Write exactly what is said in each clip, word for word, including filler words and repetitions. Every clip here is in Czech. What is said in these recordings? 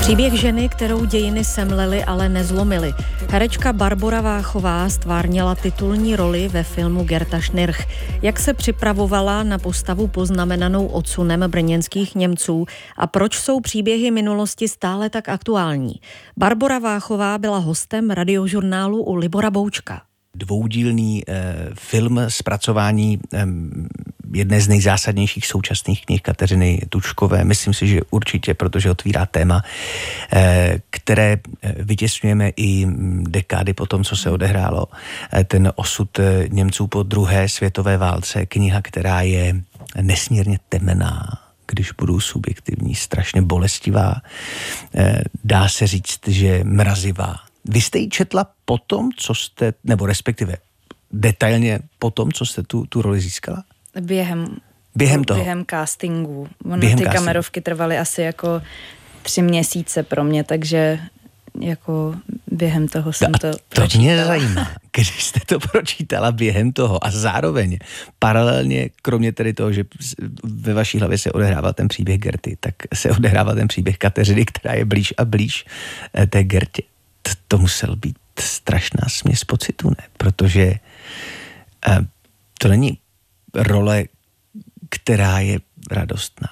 Příběh ženy, kterou dějiny semlely, ale nezlomily. Herečka Barbora Váchová stvárnila titulní roli ve filmu Gerta Schnirch. Jak se připravovala na postavu poznamenanou odsunem brněnských Němců a proč jsou příběhy minulosti stále tak aktuální? Barbora Váchová byla hostem Radiožurnálu u Libora Boučka. Dvoudílný eh, film zpracování eh, jedné z nejzásadnějších současných knih Kateřiny Tučkové. Myslím si, že určitě, protože otvírá téma, eh, které vytěsňujeme i dekády po tom, co se odehrálo. Eh, ten osud eh, Němců po druhé světové válce. Kniha, která je nesmírně temná, když budu subjektivní, strašně bolestivá. Eh, dá se říct, že mrazivá. Vy jste ji četla po tom, co jste, nebo respektive detailně po tom, co jste tu, tu roli získala? Během, během toho? Během castingu. Ono, během ty castingu. kamerovky trvaly asi jako tři měsíce pro mě, takže jako během toho jsem a to to pročítala. mě zajímá, když jste to pročítala během toho a zároveň paralelně, kromě tedy toho, že ve vaší hlavě se odehrává ten příběh Gerty, tak se odehrává ten příběh Kateřiny, která je blíž a blíž té Gertě. To musel být strašná směs pocitů, ne? Protože uh, to není role, která je radostná.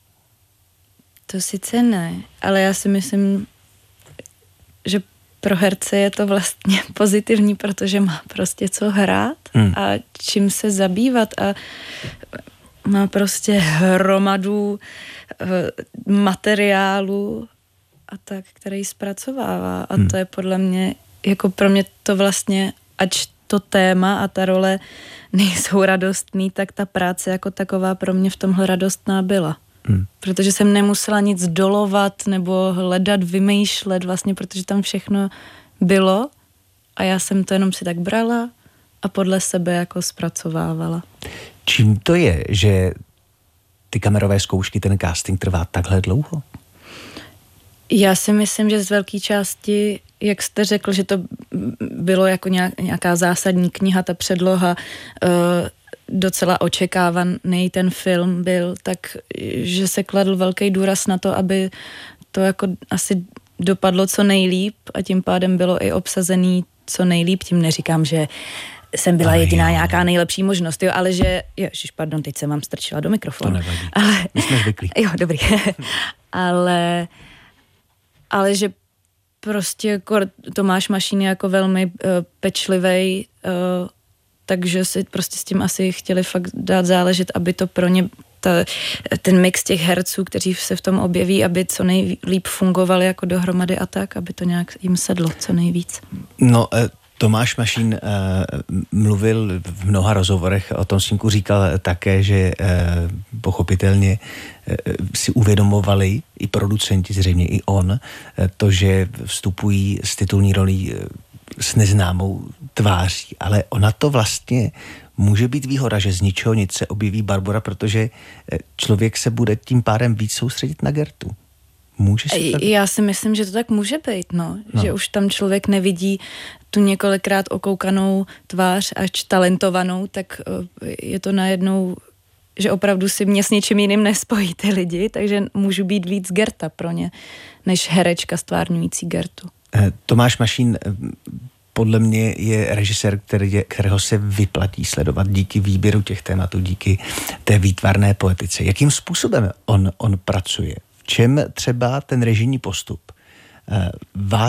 To sice ne, ale já si myslím, že pro herce je to vlastně pozitivní, protože má prostě co hrát hmm. a čím se zabývat a má prostě hromadu uh, materiálu a tak, který zpracovává. A hmm. to je podle mě, jako pro mě to vlastně, ač to téma a ta role nejsou radostný, tak ta práce jako taková pro mě v tomhle radostná byla. Hmm. Protože jsem nemusela nic dolovat nebo hledat, vymýšlet vlastně, protože tam všechno bylo a já jsem to jenom si tak brala a podle sebe jako zpracovávala. Čím to je, že ty kamerové zkoušky, ten casting trvá takhle dlouho? Já si myslím, že z velké části, jak jste řekl, že to bylo jako nějaká zásadní kniha, ta předloha, docela očekávaný ten film byl, tak že se kladl velký důraz na to, aby to jako asi dopadlo co nejlíp a tím pádem bylo i obsazený co nejlíp. Tím neříkám, že jsem byla jediná jo. nějaká nejlepší možnost, jo, ale že, ježiš, pardon, teď jsem vám strčila do mikrofonu. To nevadí, ale, my jsme zvyklí. Jo, dobrý. ale ale že prostě Tomáš Mašín je jako velmi uh, pečlivej, uh, takže si prostě s tím asi chtěli fakt dát záležet, aby to pro ně, ta, ten mix těch herců, kteří se v tom objeví, aby co nejlíp fungovali jako dohromady a tak, aby to nějak jim sedlo co nejvíc. No, uh... Tomáš Mašín uh, mluvil v mnoha rozhovorech, o tom snímku říkal také, že uh, pochopitelně uh, si uvědomovali i producenti, zřejmě i on, uh, to, že vstupují s titulní rolí uh, s neznámou tváří, ale ona to vlastně může být výhoda, že z ničeho nic se objeví Barbora, protože uh, člověk se bude tím pádem víc soustředit na Gertu. Může se tak... Já si myslím, že to tak může být, no. no. Že už tam člověk nevidí tu několikrát okoukanou tvář až talentovanou, tak je to najednou, že opravdu si mě s něčím jiným nespojí ty lidi, takže můžu být víc Gerta pro ně, než herečka stvárňující Gertu. Tomáš Mašín podle mě je režisér, který je, kterého se vyplatí sledovat díky výběru těch tématů, díky té výtvarné poetice. Jakým způsobem on, on pracuje? V čem třeba ten režijní postup vás